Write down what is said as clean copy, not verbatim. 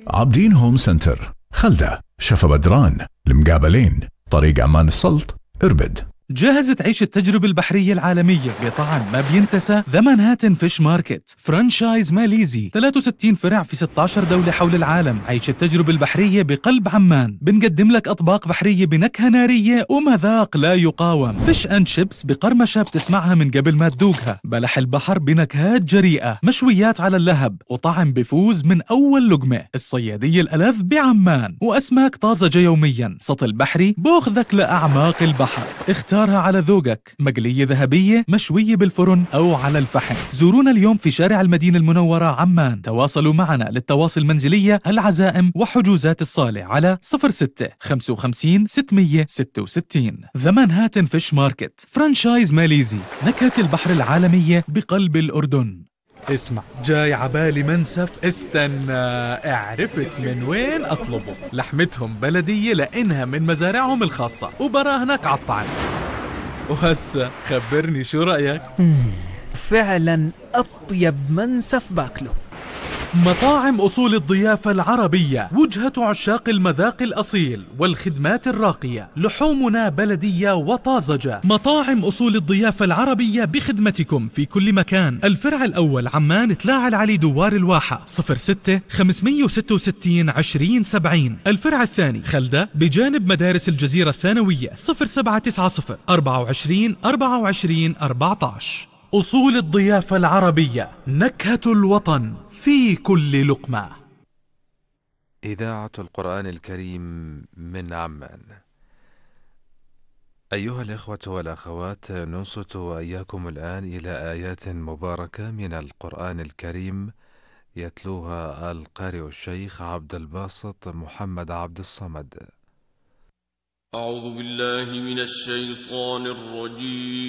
عابدين هوم سنتر، خلدة، شفا بدران، المقابلين، طريق عمان السلط، اربد. جاهز تعيش التجربة البحرية العالمية بطعم ما بينتسى؟ ذا مانهاتن فيش ماركت فرانشايز ماليزي، 63 فرع في 16 دولة حول العالم. عيش التجربة البحرية بقلب عمان. بنقدم لك أطباق بحرية بنكهة نارية ومذاق لا يقاوم. فيش أند شيبس بقرمشة بتسمعها من قبل ما تذوقها. بلح البحر بنكهات جريئة. مشويات على اللهب وطعم بفوز من أول لقمة. الصيادية الألذ بعمان وأسماك طازجة يوميا. سطل بحري بأخذك لأعماق البحر. اختارها على ذوقك، مقلية ذهبية، مشوية بالفرن أو على الفحم. زورونا اليوم في شارع المدينة المنورة عمان. تواصلوا معنا للتواصل المنزلية، العزائم وحجوزات الصالة على 06 55 666. ذا مانهاتن فيش ماركت فرانشايز ماليزي، نكهة البحر العالمية بقلب الأردن. اسمع، جاي عبالي منسف، استنى، عرفت من وين أطلبه. لحمتهم بلدية لأنها من مزارعهم الخاصة وبراهنك عالطعم. وهسه خبرني شو رأيك؟ فعلا أطيب منسف باكله. مطاعم أصول الضيافة العربية، وجهة عشاق المذاق الأصيل والخدمات الراقية. لحومنا بلدية وطازجة. مطاعم أصول الضيافة العربية بخدمتكم في كل مكان. الفرع الأول عمان تلاعة العلي دوار الواحة 06 566 2070. الفرع الثاني خلدة بجانب مدارس الجزيرة الثانوية 0790 24 24 14. أصول الضيافة العربية، نكهة الوطن في كل لقمة. إذاعة القرآن الكريم من عمان. أيها الإخوة والأخوات، ننصت وإياكم الآن إلى آيات مباركة من القرآن الكريم يتلوها القارئ الشيخ عبد الباسط محمد عبد الصمد. أعوذ بالله من الشيطان الرجيم.